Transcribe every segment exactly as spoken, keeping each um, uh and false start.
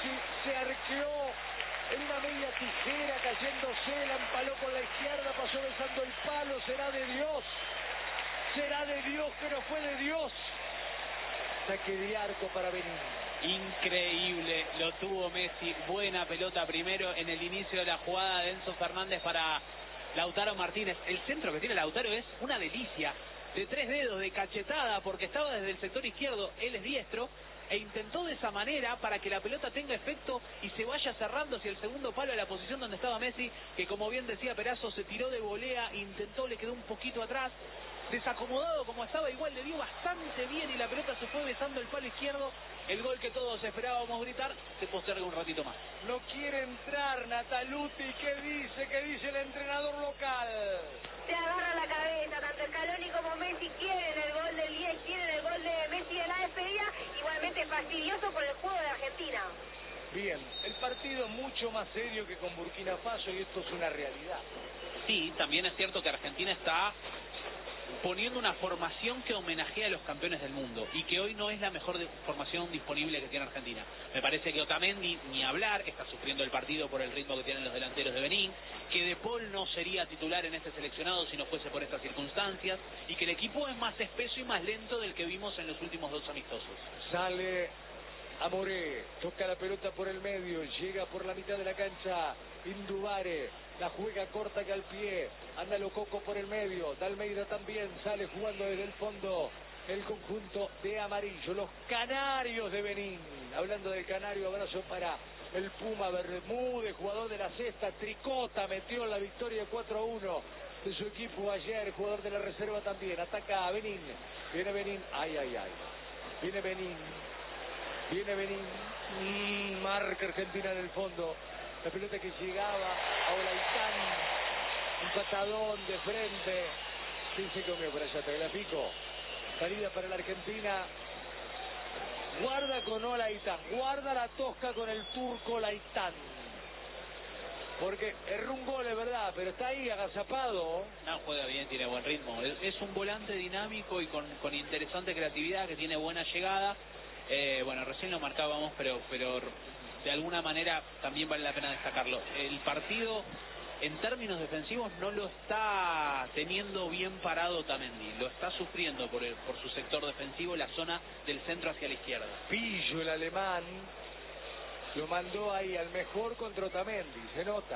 Messi se arqueó en una media tijera, cayéndose, la empaló con la izquierda, pasó besando el palo. Será de Dios, será de Dios, que no fue de Dios. Saque de arco para Benín. Increíble, lo tuvo Messi, buena pelota primero en el inicio de la jugada de Enzo Fernández para Lautaro Martínez. El centro que tiene Lautaro es una delicia, de tres dedos, de cachetada, porque estaba desde el sector izquierdo, él es diestro, e intentó de esa manera para que la pelota tenga efecto y se vaya cerrando hacia el segundo palo de la posición donde estaba Messi, que como bien decía Perazo, se tiró de volea, intentó, le quedó un poquito atrás, desacomodado como estaba, igual le dio bastante bien y la pelota se fue besando el palo izquierdo. El gol que todos esperábamos gritar se posterga un ratito más. No quiere entrar Nataluti. ¿Qué dice? ¿Qué dice el entrenador local? Se agarra la cabeza, tanto Scaloni como Messi quieren el gol del diez, quieren el gol de Messi de la despedida, igualmente fastidioso por el juego de Argentina. Bien, el partido mucho más serio que con Burkina Faso y esto es una realidad. Sí, también es cierto que Argentina está poniendo una formación que homenajea a los campeones del mundo y que hoy no es la mejor de, formación disponible que tiene Argentina. Me parece que Otamendi, ni hablar, está sufriendo el partido por el ritmo que tienen los delanteros de Benín, que De Paul no sería titular en este seleccionado si no fuese por estas circunstancias, y que el equipo es más espeso y más lento del que vimos en los últimos dos amistosos. Sale Amoré, toca la pelota por el medio, llega por la mitad de la cancha Indubare, la juega corta que al pie, anda Lococo por el medio, Dalmeida también sale jugando desde el fondo el conjunto de amarillo, los canarios de Benín. Hablando del canario, abrazo para el Puma Bermúdez, jugador de la Cesta, Tricota metió la victoria cuatro a uno de su equipo ayer, jugador de la reserva también. Ataca a Benín, viene Benín, ay, ay, ay, viene Benín, viene Benín, mm, marca Argentina en el fondo. La pelota que llegaba a Olaitán, un patadón de frente. ¿Quién se comió por allá? Te la pico. Salida para la Argentina. Guarda con Olaitán, guarda la tosca con el turco Olaitán. Porque erró un gol, es verdad, pero está ahí agazapado. No, juega bien, tiene buen ritmo. Es, es un volante dinámico y con, con interesante creatividad, que tiene buena llegada. Eh, bueno, recién lo marcábamos, pero... pero de alguna manera también vale la pena destacarlo. El partido, en términos defensivos, no lo está teniendo bien parado Otamendi. Lo está sufriendo por, el, por su sector defensivo, la zona del centro hacia la izquierda. Pillo, el alemán, lo mandó ahí al mejor contra Otamendi, se nota.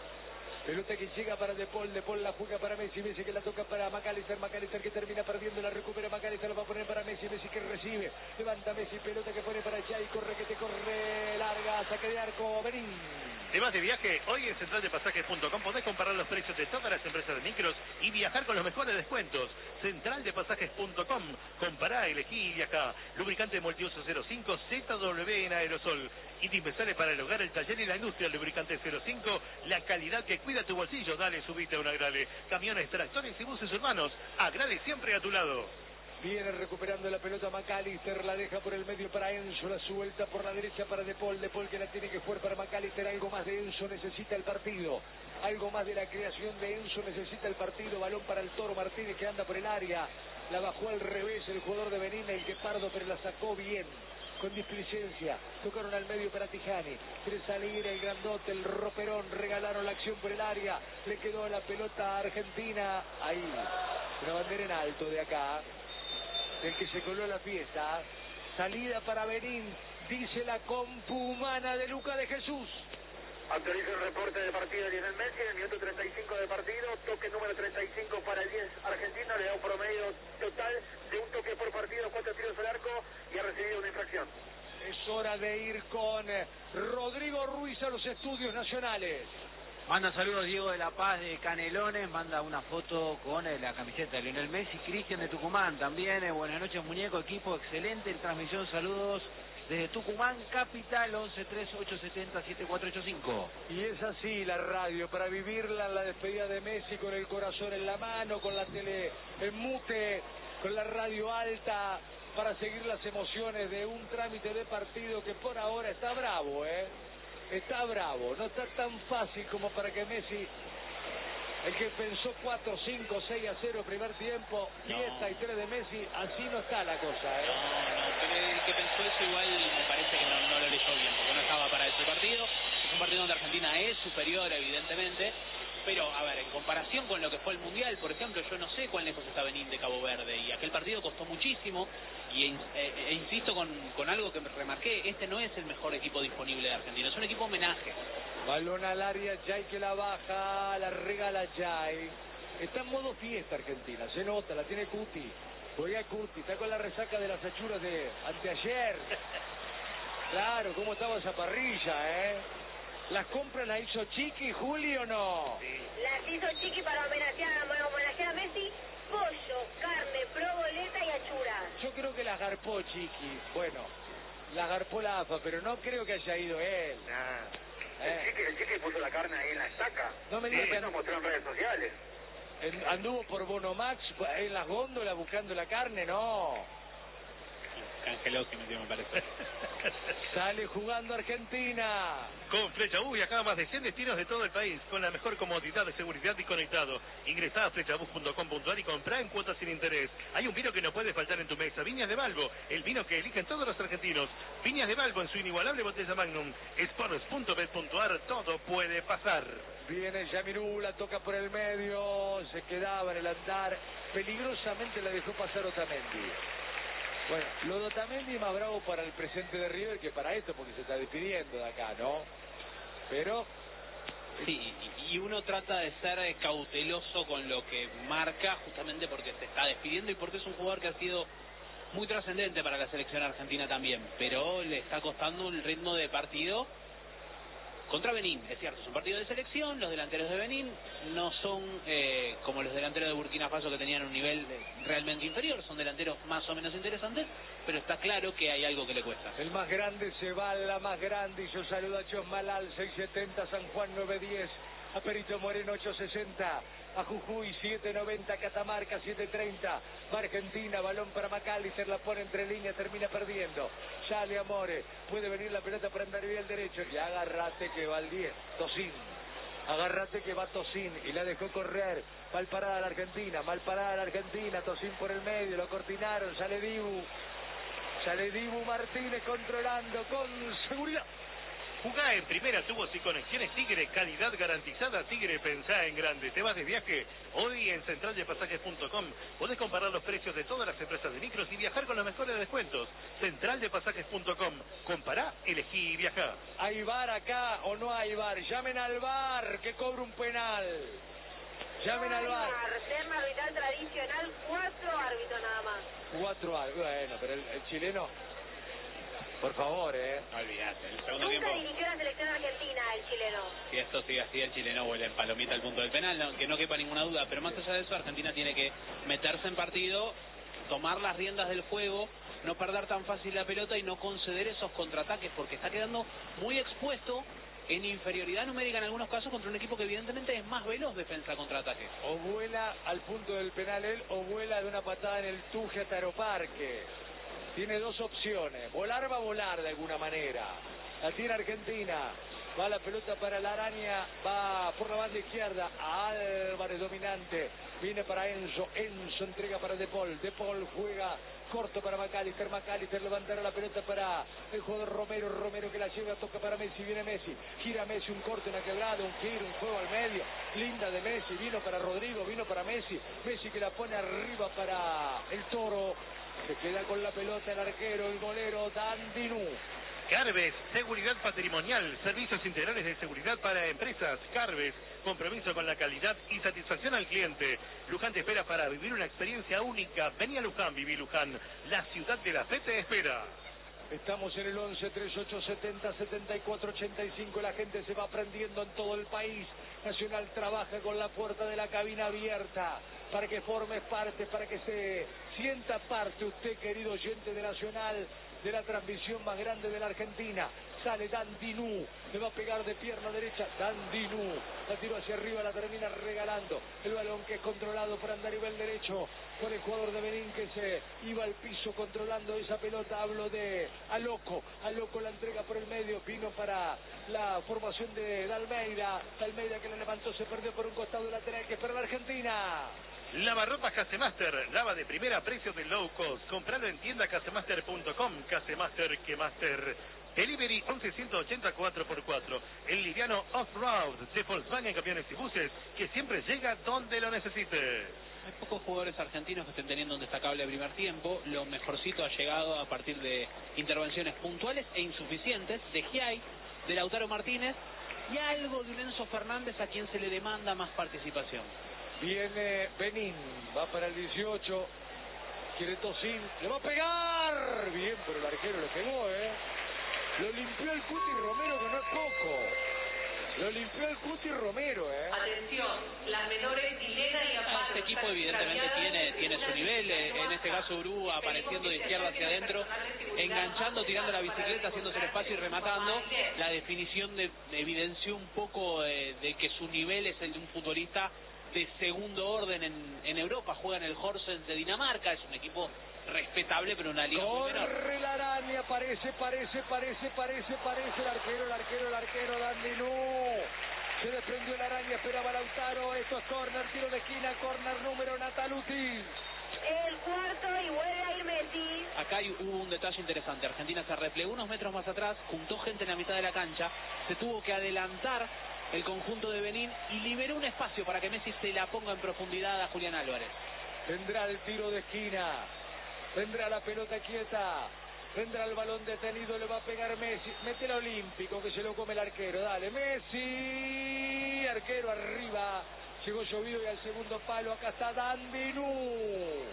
Pelota que llega para De Paul, De Paul la juega para Messi, Messi que la toca para McAllister, McAllister que termina perdiendo, la recupera McAllister, la va a poner para Messi, Messi que recibe, levanta Messi, pelota que pone para allá y corre, que te corre, larga, saque de arco, Benín. ¿Te vas de viaje? Hoy en central de pasajes punto com podés comparar los precios de todas las empresas de micros y viajar con los mejores descuentos. central de pasajes punto com. Compará, elegí y viajá. Lubricante multiuso cero cinco Z W en aerosol. Y Indispensable para el hogar, el taller y la industria. Lubricante cero cinco, la calidad que cuida tu bolsillo. Dale, subite a un Agrale. Camiones, tractores y buses urbanos. Agrale siempre a tu lado. Viene recuperando la pelota McAllister, la deja por el medio para Enzo, la suelta por la derecha para De Paul, De Paul que la tiene que jugar para McAllister. Algo más de Enzo necesita el partido, algo más de la creación de Enzo necesita el partido. Balón para el Toro Martínez que anda por el área, la bajó al revés el jugador de Benín, el que Pardo, pero la sacó bien, con displicencia. Tocaron al medio para Tijani, quiere salir el grandote, el roperón, regalaron la acción por el área, le quedó la pelota a Argentina, ahí, una bandera en alto de acá, el que se coló la fiesta. Salida para Benín, dice la compu humana de Luca de Jesús. Actualiza el reporte de partido de Lionel Messi en el minuto treinta y cinco de partido, toque número treinta y cinco para el diez argentino, le da un promedio total de un toque por partido, cuatro tiros al arco y ha recibido una infracción. Es hora de ir con Rodrigo Ruiz a los estudios nacionales. Manda saludos Diego de La Paz de Canelones, manda una foto con eh, la camiseta de Lionel Messi. Cristian de Tucumán también, eh, buenas noches muñeco, equipo excelente en transmisión, saludos desde Tucumán, capital, once tres ocho siete cero siete cuatro ocho cinco. Y es así la radio, para vivirla en la despedida de Messi, con el corazón en la mano, con la tele en mute, con la radio alta, para seguir las emociones de un trámite de partido que por ahora está bravo, ¿eh? Está bravo, no está tan fácil como para que Messi, el que pensó cuatro, cinco, seis a cero primer tiempo, no. fiesta y tres de Messi, así no está la cosa, ¿eh? No, no, pero el que pensó eso igual me parece que no, no lo leyó bien, porque no estaba para pero a ver, en comparación con lo que fue el Mundial, por ejemplo, yo no sé cuán lejos está Benín de Cabo Verde, y aquel partido costó muchísimo, y e, e, e insisto con, con algo que me remarqué, este no es el mejor equipo disponible de Argentina, es un equipo homenaje. Balón al área, Jay que la baja, la regala Jay. Está en modo fiesta Argentina, se nota, la tiene Cuti. Juega Cuti, está con la resaca de las achuras de anteayer. Claro, cómo estaba esa parrilla, ¿eh? ¿Las compras las hizo Chiqui, Juli, o no? Sí. Las hizo Chiqui para homenajear, para homenajear a Messi. Pollo, carne, proboleta y achura. Yo creo que las garpó Chiqui. Bueno, las garpó la A F A, pero no creo que haya ido él. Nah. Eh. El, chiqui, el chiqui puso la carne ahí en la estaca. No me Sí, digas que lo mostró en redes sociales. en- anduvo por Bonomax en las góndolas buscando la carne, no. Cangelosi metió, me parece. Sale jugando Argentina. Con Flecha Bus viaja a más de cien destinos de todo el país, con la mejor comodidad de seguridad y conectado. Ingresá a flechabus punto com punto ar y comprá en cuotas sin interés. Hay un vino que no puede faltar en tu mesa, Viñas de Balbo, el vino que eligen todos los argentinos. Viñas de Balbo en su inigualable botella Magnum. Sports punto bet punto ar, todo puede pasar. Viene Yamirú, la toca por el medio, se quedaba en el andar, peligrosamente la dejó pasar Otamendi. Bueno, lo de Otamendi más bravo para el presente de River que para esto, porque se está despidiendo de acá, ¿no? Pero... Sí, y uno trata de ser cauteloso con lo que marca, justamente porque se está despidiendo y porque es un jugador que ha sido muy trascendente para la selección argentina también, pero le está costando un ritmo de partido contra Benín. Es cierto, es un partido de selección, los delanteros de Benín no son eh, como los delanteros de Burkina Faso, que tenían un nivel realmente inferior, son delanteros más o menos interesantes, pero está claro que hay algo que le cuesta. El más grande se va a la más grande y yo saludo a Chosmalal, seis setenta, San Juan nueve diez, a Perito Moreno ocho sesenta, a Jujuy siete noventa, Catamarca siete treinta, va Argentina, balón para Macalister, la pone entre líneas, termina perdiendo. Sale Amore, puede venir la pelota para andar bien el derecho y agárrate que va al diez, Tosín. Agárrate que va Tosín y la dejó correr. Mal parada la Argentina, mal parada la Argentina, Tosín por el medio, lo cortinaron, sale Dibu. Sale Dibu Martínez controlando con seguridad. Jugá en primera, tubos y conexiones Tigre, calidad garantizada. Tigre, pensá en grande. ¿Te vas de viaje? Hoy en central de pasajes punto com podés comparar los precios de todas las empresas de micros y viajar con los mejores descuentos. central de pasajes punto com. Compará, elegí y viajá. ¿Hay VAR acá o no hay VAR? Llamen al VAR que cobra un penal. Llamen al VAR. Terna arbitral tradicional, cuatro árbitros nada más. Cuatro al... Bueno, pero el, el chileno... Por favor, eh. No olvidate, el segundo Nunca tiempo, dirigió la selección argentina el chileno. si esto sigue así, el chileno vuelve en palomita al punto del penal, no, que no quepa ninguna duda, pero más allá de eso, Argentina tiene que meterse en partido, tomar las riendas del juego, no perder tan fácil la pelota y no conceder esos contraataques, porque está quedando muy expuesto en inferioridad numérica en algunos casos contra un equipo que evidentemente es más veloz defensa contra ataque. O vuela al punto del penal él o vuela de una patada en el Tuje a Taroparque. Tiene dos opciones. Volar va a volar de alguna manera. La tiene Argentina. Va la pelota para la araña. Va por la banda izquierda. Álvarez dominante. Viene para Enzo. Enzo entrega para De Paul. De Paul juega corto para Macalister. Macalister levantará la pelota para el jugador Romero. Romero que la lleva. Toca para Messi. Viene Messi. Gira Messi. Un corte, una quebrada. Un giro. Un juego al medio. Linda de Messi. Vino para Rodrigo. Vino para Messi. Messi que la pone arriba para el Toro. Se queda con la pelota el arquero, el golero Dandinú. Carves, seguridad patrimonial, servicios integrales de seguridad para empresas. Carves, compromiso con la calidad y satisfacción al cliente. Luján te espera para vivir una experiencia única. Vení a Luján, viví Luján. La ciudad de la fe te espera. Estamos en el once, treinta y ocho, setenta, setenta y cuatro, ochenta y cinco. La gente se va aprendiendo en todo el país. Nacional trabaja con la puerta de la cabina abierta para que forme parte, para que se sienta parte usted, querido oyente de Nacional, de la transmisión más grande de la Argentina. Sale Dandinú, le va a pegar de pierna derecha. Dandinú, la tiró hacia arriba, la termina regalando. El balón que es controlado por Andarivel derecho, por el jugador de Benín que se iba al piso controlando esa pelota. Hablo de Aloco, Aloco la entrega por el medio, vino para la formación de Dalmeida. Dalmeida que la levantó, se perdió por un costado lateral que espera la Argentina. Lavarropas Casemaster, lava de primera, precio de low cost. Compralo en tienda casemaster punto com. Casemaster, que master. Delivery once ciento ochenta cuatro por cuatro. El liviano Off-Road de Volkswagen Camiones y Buses, que siempre llega donde lo necesite. Hay pocos jugadores argentinos que estén teniendo un destacable primer tiempo. Lo mejorcito ha llegado a partir de intervenciones puntuales e insuficientes de Giai, de Lautaro Martínez y algo de un Enzo Fernández, a quien se le demanda más participación. Viene Benín, va para el dieciocho, quiere Tocín, le va a pegar, bien, pero el arquero le pegó, eh. Lo limpió el Cuti Romero, que no es poco. Lo limpió el Cuti Romero, eh. Atención, las menores Dilena y Amparo. Este equipo evidentemente tiene, tiene su nivel, eh, en este caso Uru apareciendo de izquierda hacia adentro, enganchando, tirando la bicicleta, haciéndose el espacio y rematando. La definición de, de evidenció un poco eh, de que su nivel es el de un futbolista de segundo orden en, en Europa. Juega en el Horsens de Dinamarca, es un equipo respetable, pero una liga muy menor. Corre la araña, parece, parece, parece, parece, parece el arquero, el arquero, el arquero, Dandinú. Se desprendió la araña, esperaba Lautaro, esto es córner, tiro de esquina, córner número Nataluti. El cuarto y vuelve a ir Messi. Acá hay, hubo un detalle interesante. Argentina se replegó unos metros más atrás, juntó gente en la mitad de la cancha, se tuvo que adelantar el conjunto de Benín y liberó un espacio para que Messi se la ponga en profundidad a Julián Álvarez. Vendrá el tiro de esquina, vendrá la pelota quieta, vendrá el balón detenido, le va a pegar Messi, mete el olímpico que se lo come el arquero, dale Messi, arquero arriba, llegó llovido y al segundo palo, acá está Dandinú.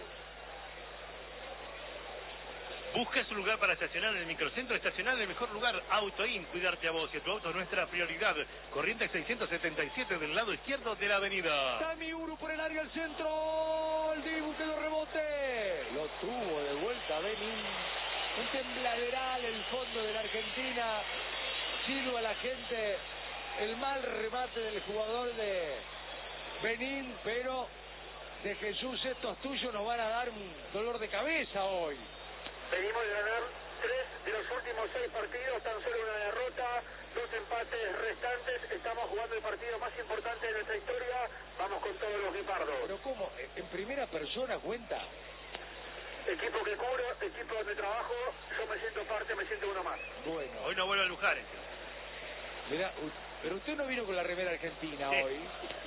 Busca su lugar para estacionar en el microcentro estacional, el mejor lugar, Autoin, cuidarte a vos y a tu auto es nuestra prioridad. Corrientes seiscientos setenta y siete del lado izquierdo de la avenida. Sami Uru por el área al centro, el Dibu quedó rebote, lo tuvo de vuelta Benín, un tembladeral el fondo de la Argentina, silba a la gente el mal remate del jugador de Benín, pero de Jesús estos tuyos nos van a dar un dolor de cabeza hoy. Venimos de ganar tres de los últimos seis partidos, tan solo una derrota, dos empates restantes. Estamos jugando el partido más importante de nuestra historia. Vamos con todos los guepardos. Pero ¿cómo? ¿En primera persona cuenta? Equipo que cubro, equipo donde trabajo, yo me siento parte, me siento uno más. Bueno, Hoy no vuelve a Luján. mirá, pero usted no vino con la remera argentina Sí. hoy.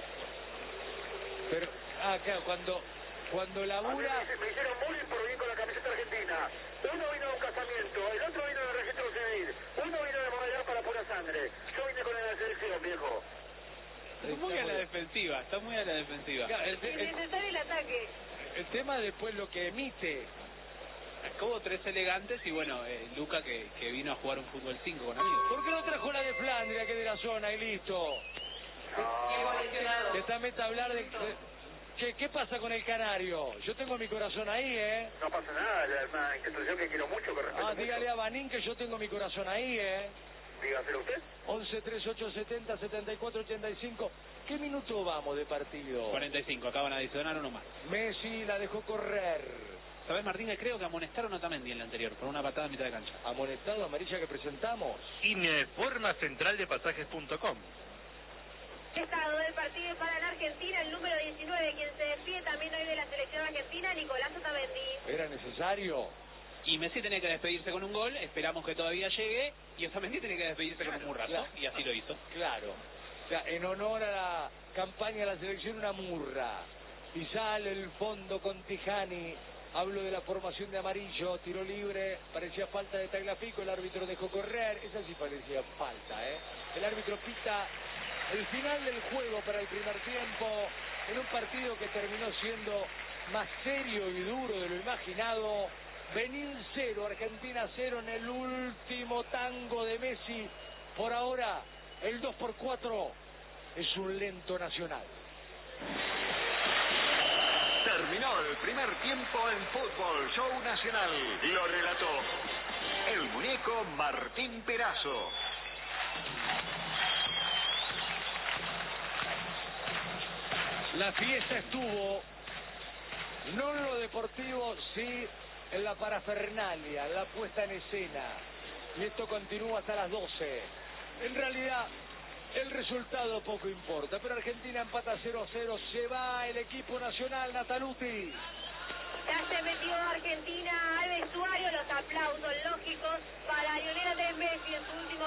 Pero, ah, claro, cuando, cuando A mí labura... me, me hicieron bullying por venir con la camiseta argentina. Uno vino de un casamiento, el otro vino del registro civil, uno vino de Monegar para pura sangre. Yo vine con la selección, viejo. Está muy a la defensiva, está muy a la defensiva. Claro, el, el- Innecesario el ataque. el tema después lo que emite. Hubo tres elegantes y bueno, eh, Luca que, que vino a jugar un fútbol cinco con amigos. ¿Por qué no trajo la de Flandria, que de la zona, y listo? No, Te está meta a hablar de... de- Che, ¿qué pasa con el Canario? Yo tengo mi corazón ahí, ¿eh? no pasa nada, es una institución que quiero mucho, que respeto Ah, mucho. dígale a Banín que yo tengo mi corazón ahí, ¿eh? Dígaselo usted. once, treinta y ocho, setenta, setenta y cuatro, ochenta y cinco. ¿Qué minuto vamos de partido? cuarenta y cinco, acaban de adicionar uno más. Messi la dejó correr. ¿Sabes, Martínez? Creo que amonestaron a Otamendi en la anterior, por una patada a mitad de cancha. Amonestado, amarilla que presentamos. Informa central de pasajes punto com. Estado del partido para la Argentina, el número diecinueve, quien se despide también hoy de la selección argentina, Nicolás Otamendi. ¿Era necesario? Y Messi tenía que despedirse con un gol, esperamos que todavía llegue, y Otamendi tiene que despedirse con un murrazo, Claro. y así lo hizo. Claro. O sea, en honor a la campaña de la selección, una murra. Y sale el fondo con Tijani. Hablo de la formación de amarillo, tiro libre, parecía falta de Tagliafico, el árbitro dejó correr, esa sí parecía falta, ¿eh? El árbitro pita el final del juego para el primer tiempo, en un partido que terminó siendo más serio y duro de lo imaginado. Benín cero, Argentina cero en el último tango de Messi. Por ahora, el dos por cuatro es un lento nacional. Terminó el primer tiempo en Fútbol Show Nacional. Lo relató el muñeco Martín Perazo. La fiesta estuvo, no en lo deportivo, sí en la parafernalia, en la puesta en escena. Y esto continúa hasta las doce. En realidad, el resultado poco importa, pero Argentina empata cero a cero, se va el equipo nacional, Nataluti. Ya se metió Argentina al vestuario, los aplausos lógicos para Lionel Andrés Messi en su último